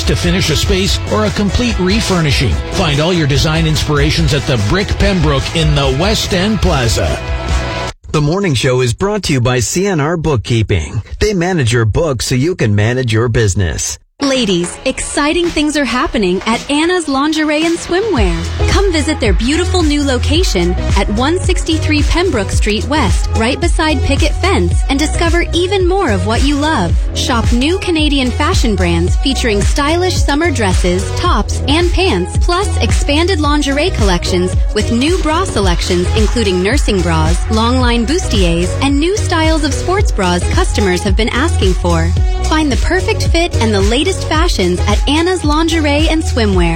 just to finish a space or a complete refurnishing. Find all your design inspirations at the Brick Pembroke in the West End Plaza. The morning show is brought to you by CNR Bookkeeping. They manage your books so you can manage your business. Ladies, exciting things are happening at Anna's Lingerie and Swimwear. Come visit their beautiful new location at 163 Pembroke Street West, right beside Picket Fence, and discover even more of what you love. Shop new Canadian fashion brands featuring stylish summer dresses, tops, and pants, plus expanded lingerie collections with new bra selections including nursing bras, long-line bustiers, and new styles of sports bras customers have been asking for. Find the perfect fit and the latest fashions at Anna's Lingerie and Swimwear.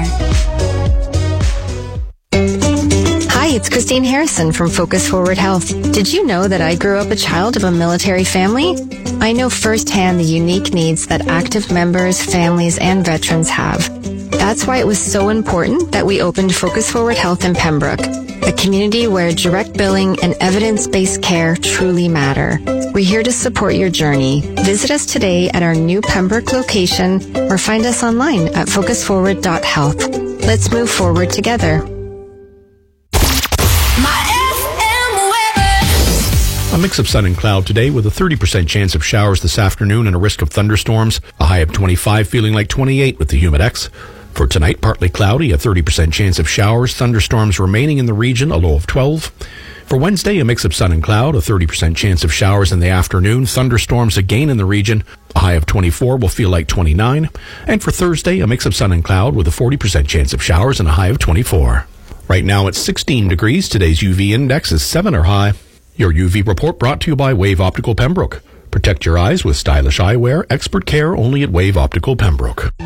Hi, it's Christine Harrison from Focus Forward Health. Did you know that I grew up a child of a military family? I know firsthand the unique needs that active members, families, and veterans have. That's why it was so important that we opened Focus Forward Health in Pembroke, a community where direct billing and evidence-based care truly matter. We're here to support your journey. Visit us today at our new Pembroke location or find us online at focusforward.health. Let's move forward together. A mix of sun and cloud today with a 30% chance of showers this afternoon and a risk of thunderstorms. A high of 25, feeling like 28 with the Humidex. For tonight, partly cloudy, a 30% chance of showers, thunderstorms remaining in the region, a low of 12. For Wednesday, a mix of sun and cloud, a 30% chance of showers in the afternoon, thunderstorms again in the region, a high of 24 will feel like 29. And for Thursday, a mix of sun and cloud with a 40% chance of showers and a high of 24. Right now it's 16 degrees. Today's UV index is 7 or high. Your UV report brought to you by Wave Optical Pembroke. Protect your eyes with stylish eyewear, expert care only at Wave Optical Pembroke.